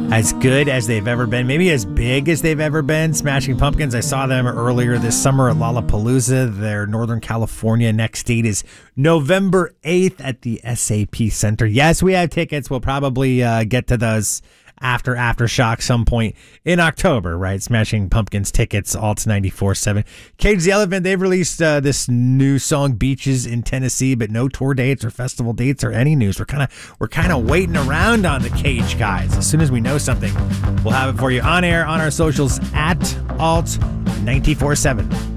As good as they've ever been, maybe as big as they've ever been. Smashing Pumpkins, I saw them earlier this summer at Lollapalooza. Their Northern California next date is November 8th at the SAP Center. Yes, we have tickets. We'll probably get to those after Aftershock some point in October, right? Smashing Pumpkins tickets, Alt 94.7. Cage the Elephant, they've released this new song, Beaches in Tennessee, but no tour dates or festival dates or any news. We're kind of waiting around on the Cage guys. As soon as we know something, we'll have it for you on air on our socials at Alt 94.7.